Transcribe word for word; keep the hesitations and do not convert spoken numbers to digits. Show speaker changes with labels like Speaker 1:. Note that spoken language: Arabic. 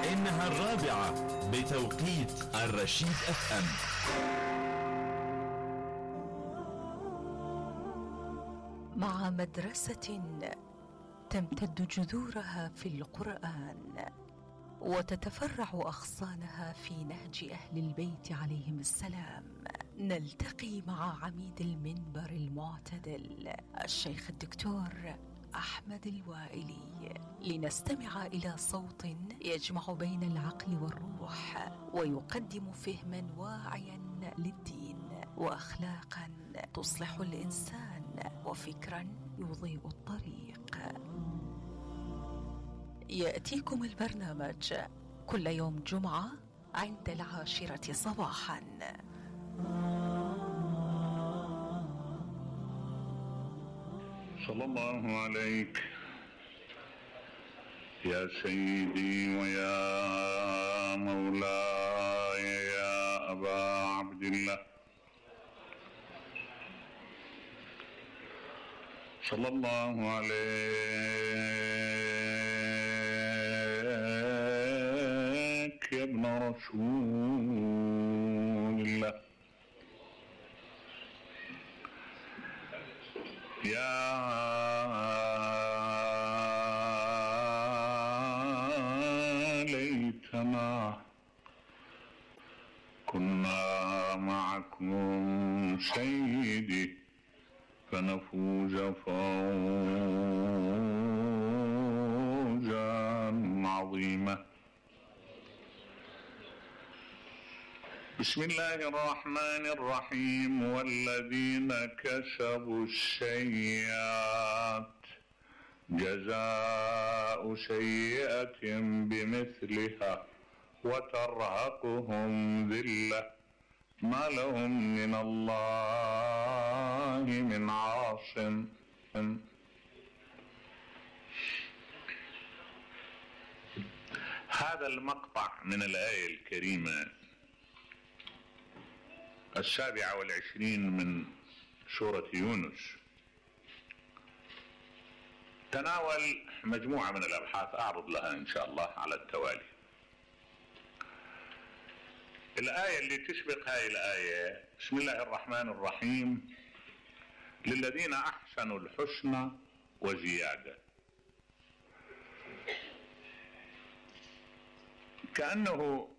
Speaker 1: إنها الرابعة بتوقيت الرشيد اف ام.
Speaker 2: مع مدرسة تمتد جذورها في القرآن وتتفرع أغصانها في نهج أهل البيت عليهم السلام، نلتقي مع عميد المنبر المعتدل الشيخ الدكتور أحمد الوائلي لنستمع إلى صوت يجمع بين العقل والروح ويقدم فهما واعيا للدين وأخلاقا تصلح الإنسان وفكرا يضيء الطريق. يأتيكم البرنامج كل يوم جمعة عند العاشرة صباحا.
Speaker 3: صلى الله عليك يا سيدي ويا مولاي يا أبا عبد الله، صلى الله عليك يا ابن رسول الله، يا ليتنا كنا معكم سيدي فنفوز فوزا عظيما. بسم الله الرحمن الرحيم. والذين كسبوا السيئات جزاء سيئة بمثلها وترهقهم ذلة ما لهم من الله من عاصم. هذا المقطع من الآية الكريمة السابعة والعشرين من سورة يونس تناول مجموعة من الأبحاث أعرض لها إن شاء الله على التوالي. الآية اللي تسبق هاي الآية بسم الله الرحمن الرحيم للذين أحسنوا الحسنى وزيادة، كأنه